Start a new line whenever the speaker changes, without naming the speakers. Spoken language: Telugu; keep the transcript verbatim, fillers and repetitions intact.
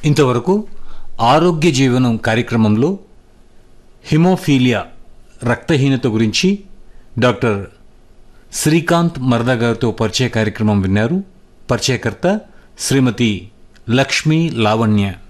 ఇంతవరకు ఆరోగ్య జీవనం కార్యక్రమంలో హిమోఫీలియా రక్తహీనత గురించి డాక్టర్ శ్రీకాంత్ మర్దా గారితో పరిచయ కార్యక్రమం విన్నారు. పరిచయకర్త శ్రీమతి లక్ష్మీ లావణ్య.